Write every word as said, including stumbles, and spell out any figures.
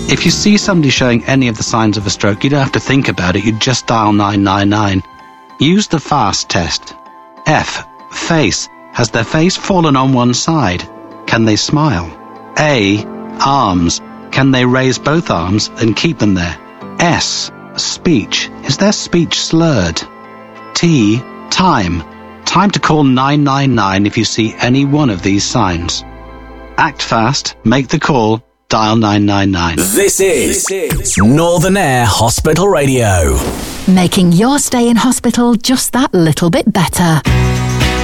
If you see somebody showing any of the signs of a stroke, you don't have to think about it. You just dial nine nine nine. Use the FAST test. F. Face. Has their face fallen on one side? Can they smile? A. Arms. Can they raise both arms and keep them there? S. Speech. Is their speech slurred? T. Time. Time to call nine nine nine if you see any one of these signs. Act fast, make the call, dial nine nine nine. This is, this is Northern Air Hospital Radio. Making your stay in hospital just that little bit better.